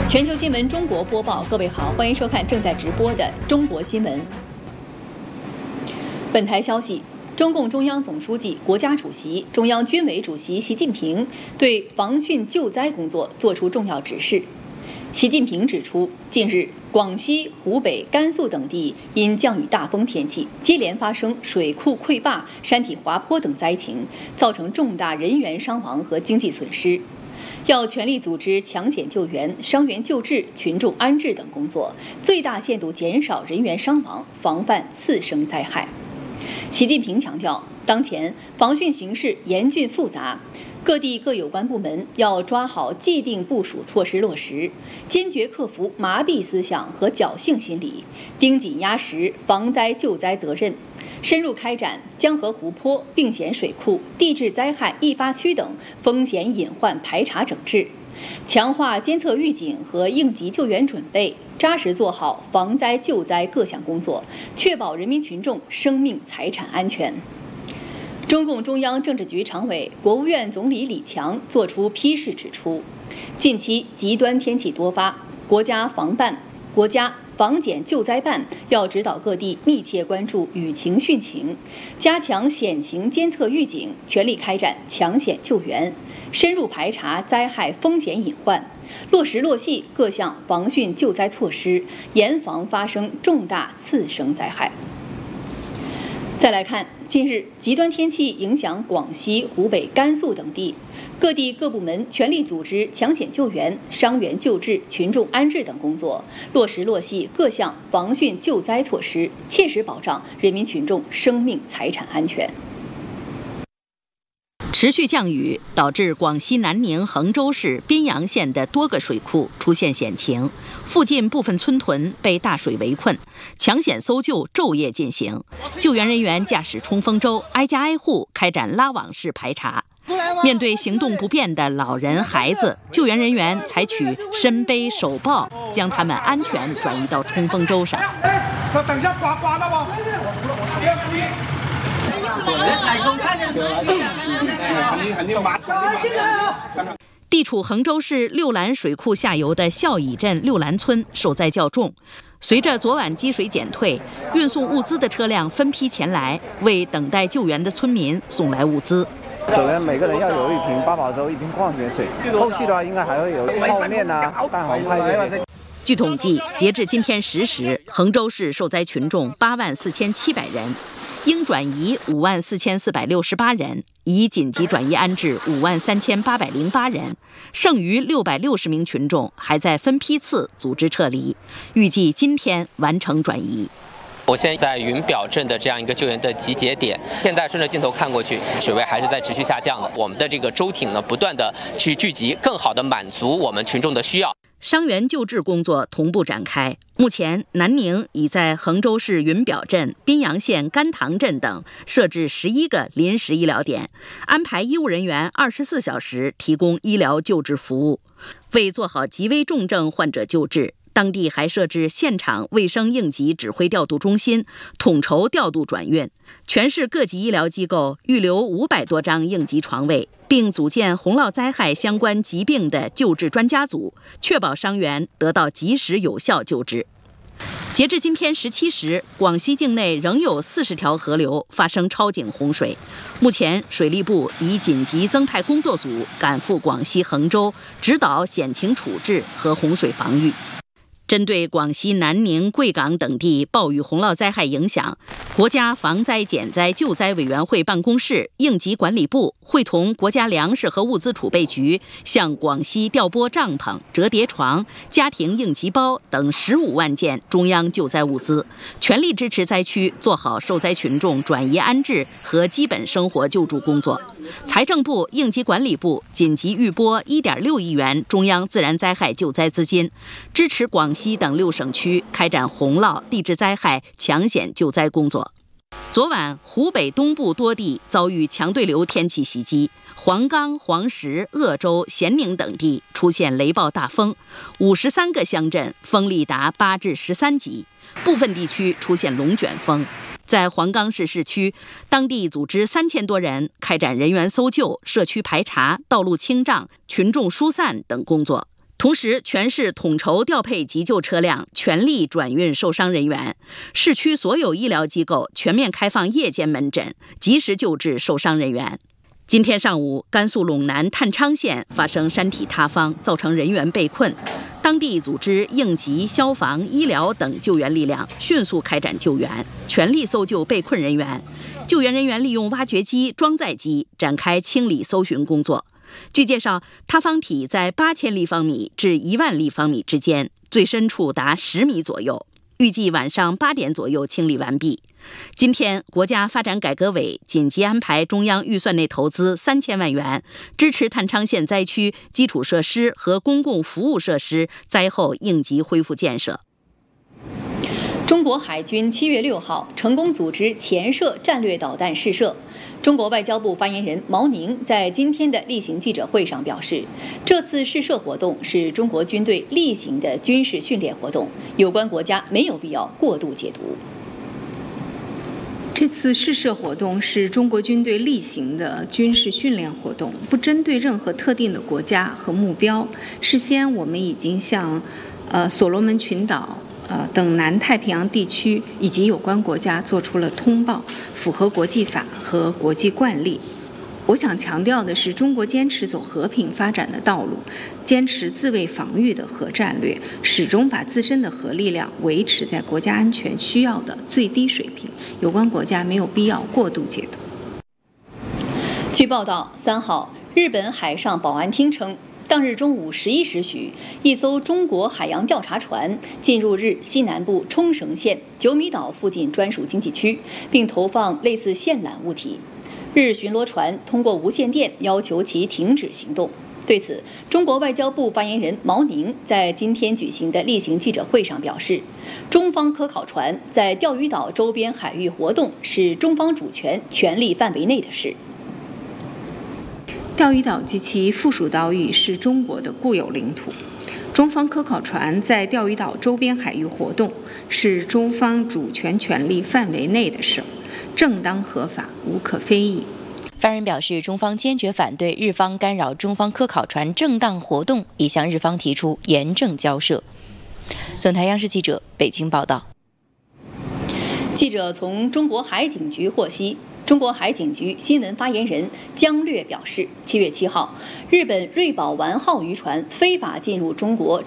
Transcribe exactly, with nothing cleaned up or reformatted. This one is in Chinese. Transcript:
全球新闻中国播报，各位好，欢迎收看正在直播的中国新闻。本台消息，中共中央总书记、国家主席、中央军委主席习近平对防汛救灾工作作出重要指示。习近平指出，近日广西、湖北、甘肃等地因降雨大风天气，接连发生水库溃坝、山体滑坡等灾情，造成重大人员伤亡和经济损失。要全力组织抢险救援、伤员救治、群众安置等工作，最大限度减少人员伤亡，防范次生灾害。习近平强调，当前防汛形势严峻复杂，各地各有关部门要抓好既定部署措施落实，坚决克服麻痹思想和侥幸心理，盯紧压实防灾救灾责任，深入开展江河湖泊、病险水库、地质灾害易发区等风险隐患排查整治，强化监测预警和应急救援准备，扎实做好防灾救灾各项工作，确保人民群众生命财产安全。中共中央政治局常委、国务院总理李强作出批示指出，近期极端天气多发，国家防办、国家防检救灾办要指导各地密切关注雨情汛情，加强险情监测预警，全力开展抢险救援，深入排查灾害风险隐患，落实落细各项防汛救灾措施，严防发生重大次生灾害。再来看，近日极端天气影响广西、湖北、甘肃等地，各地各部门全力组织抢险救援、伤员救治、群众安置等工作，落实落细各项防汛救灾措施，切实保障人民群众生命财产安全。 持续降雨导致广西南宁衡州市宾阳县的多个水库出现险情，附近部分村屯被大水围困，抢险搜救昼夜进行，救援人员驾驶冲锋舟挨家挨户开展拉网式排查。面对行动不便的老人、孩子，救援人员采取身背手抱，将他们安全转移到冲锋舟上。 哎，等一下，刮刮到吗？ 地处衡州市六兰水库下游的孝乙镇六兰村受灾较重，随着昨晚积水减退，运送物资的车辆分批前来，为等待救援的村民送来物资。 首先每个人要有一瓶八宝粥、一瓶矿泉水，后续的话应该还会有泡面啊、蛋黄派这些。 据统计，截至今天十时，衡州市受灾群众八万四千七百人，应转移五万四千四百六十八人，已紧急转移安置五万三千八百零八人，剩余六百六十名群众还在分批次组织撤离，预计今天完成转移。 我现在在云表镇的这样一个救援的集结点，现在顺着镜头看过去，水位还是在持续下降的。我们的这个舟艇呢，不断的去聚集，更好的满足我们群众的需要。 伤员救治工作同步展开。目前，南宁已在衡州市云表镇、宾阳县甘塘镇等设置十一个临时医疗点，安排医务人员二十四小时提供医疗救治服务。为做好极危重症患者救治，当地还设置现场卫生应急指挥调度中心，统筹调度转运。全市各级医疗机构预留五百多张应急床位，并组建洪涝灾害相关疾病的救治专家组，确保伤员得到及时有效救治。截至今天十七时，广西境内仍有四十条河流发生超警洪水。目前，水利部已紧急增派工作组赶赴广西衡州，指导险情处置和洪水防御。针对广西南宁、贵港等地暴雨洪涝灾害影响，国家防灾减灾救灾委员会办公室、应急管理部会同国家粮食和物资储备局，向广西调拨帐篷、折叠床、家庭应急包等十五万件中央救灾物资，全力支持灾区做好受灾群众转移安置和基本生活救助工作。财政部、应急管理部紧急预拨 一点六亿元中央自然灾害救灾资金，支持广西等六省区开展洪涝、地质灾害抢险救灾工作。昨晚，湖北东部多地遭遇强对流天气袭击，黄冈、黄石、鄂州、咸宁等地出现雷暴大风，五十三个乡镇风力达八至十三级，部分地区出现龙卷风。在黄冈市市区，当地组织三千多人开展人员搜救、社区排查、道路清障、群众疏散等工作。 同时，全市统筹调配急救车辆，全力转运受伤人员。市区所有医疗机构全面开放夜间门诊，及时救治受伤人员。今天上午，甘肃陇南探昌县发生山体塌方，造成人员被困。当地组织应急、消防、医疗等救援力量，迅速开展救援，全力搜救被困人员。救援人员利用挖掘机、装载机展开清理搜寻工作。据介绍，塌方体在八千立方米至一万立方米之间，最深处达十米左右。预计晚上八点左右清理完毕。今天，国家发展改革委紧急安排中央预算内投资三千万元，支持探昌县灾区基础设施和公共服务设施灾后应急恢复建设。 中国海军七月六号成功组织潜射战略导弹试射。中国外交部发言人毛宁在今天的例行记者会上表示，这次试射活动是中国军队例行的军事训练活动，有关国家没有必要过度解读。 这次试射活动是中国军队例行的军事训练活动，不针对任何特定的国家和目标。事先我们已经向呃所罗门群岛呃等南太平洋地区以及有关国家做出了通报，符合国际法和国际惯例。我想强调的是，中国坚持走和平发展的道路，坚持自卫防御的核战略，始终把自身的核力量维持在国家安全需要的最低水平。有关国家没有必要过度解读。 据报道，三号，日本海上保安厅称，当日中午十一时许，一艘中国海洋调查船进入日西南部冲绳县九米岛附近专属经济区，并投放类似线缆物体。日巡逻船通过无线电要求其停止行动。对此，中国外交部发言人毛宁在今天举行的例行记者会上表示，中方科考船在钓鱼岛周边海域活动是中方主权权利范围内的事。 钓鱼岛及其附属岛屿是中国的固有领土，中方科考船在钓鱼岛周边海域活动是中方主权权利范围内的事，正当合法，无可非议。 发言人表示，中方坚决反对日方干扰中方科考船正当活动，已向日方提出严正交涉。总台央视记者北京报道。 记者从中国海警局获悉，中国海警局新闻发言人姜略表示，七月七号，日本瑞宝丸号渔船非法进入中国